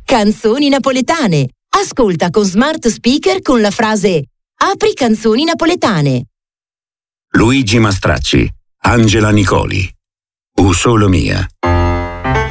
Canzoni napoletane. Ascolta con smart speaker con la frase "Apri canzoni napoletane". Luigi Mastracci, Angela Nicoli, U solo mia.